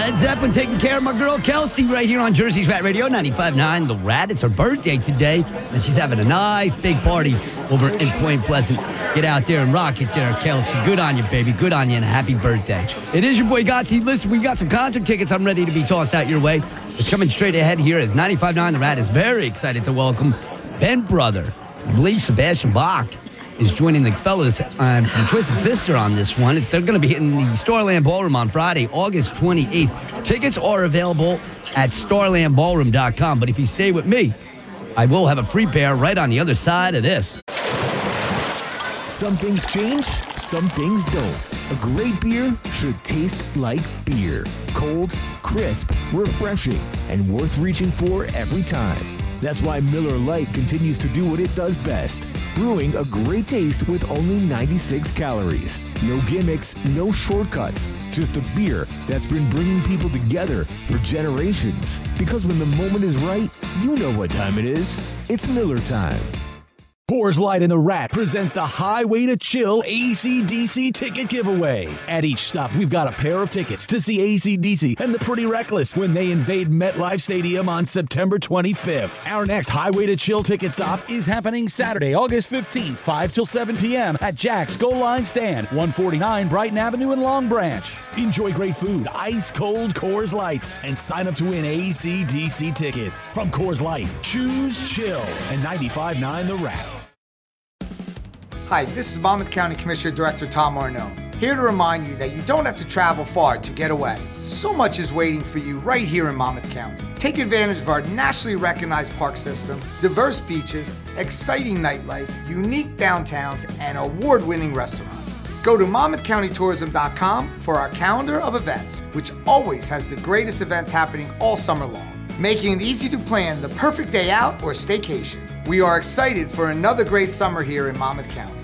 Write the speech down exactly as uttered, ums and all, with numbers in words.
Led Zeppelin taking care of my girl Kelsey right here on Jersey's Rat Radio, ninety-five point nine The Rat. It's her birthday today, and she's having a nice big party over in Point Pleasant. Get out there and rock it there, Kelsey. Good on you, baby. Good on you, and happy birthday. It is your boy Gotsy. Listen, we got some concert tickets I'm ready to be tossed out your way. It's coming straight ahead here as ninety-five point nine The Rat is very excited to welcome Ben Brother. I believe Sebastian Bach is joining the fellas um, from Twisted Sister on this one. It's, they're going to be hitting the Starland Ballroom on Friday, August twenty-eighth. Tickets are available at starland ballroom dot com. But if you stay with me, I will have a free pair right on the other side of this. Some things change, some things don't. A great beer should taste like beer. Cold, crisp, refreshing, and worth reaching for every time. That's why Miller Lite continues to do what it does best, brewing a great taste with only ninety-six calories. No gimmicks, no shortcuts, just a beer that's been bringing people together for generations. Because when the moment is right, you know what time it is. It's Miller time. Coors Light and the Rat presents the Highway to Chill A C D C ticket giveaway. At each stop, we've got a pair of tickets to see A C D C and the Pretty Reckless when they invade MetLife Stadium on September twenty-fifth. Our next Highway to Chill ticket stop is happening Saturday, August fifteenth, five till seven p.m. at Jack's Goal Line Stand, one forty-nine Brighton Avenue in Long Branch. Enjoy great food, ice-cold Coors Lights, and sign up to win A C D C tickets. From Coors Light, choose chill and ninety-five point nine The Rat. Hi, this is Monmouth County Commissioner Director Tom Arnone, here to remind you that you don't have to travel far to get away. So much is waiting for you right here in Monmouth County. Take advantage of our nationally recognized park system, diverse beaches, exciting nightlife, unique downtowns, and award-winning restaurants. Go to monmouth county tourism dot com for our calendar of events, which always has the greatest events happening all summer long, making it easy to plan the perfect day out or staycation. We are excited for another great summer here in Monmouth County.